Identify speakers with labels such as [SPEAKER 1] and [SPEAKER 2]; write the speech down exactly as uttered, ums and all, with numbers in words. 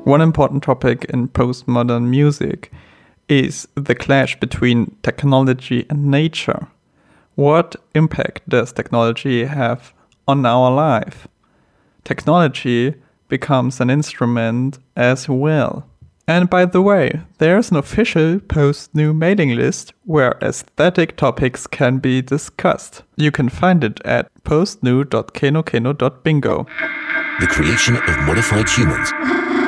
[SPEAKER 1] One important topic in postmodern music is the clash between technology and nature. What impact does technology have on our life? Technology becomes an instrument as well. And by the way, there's an official post-nu mailing list where aesthetic topics can be discussed. You can find it at postnu dot keno keno dot bingo.
[SPEAKER 2] The creation of modified humans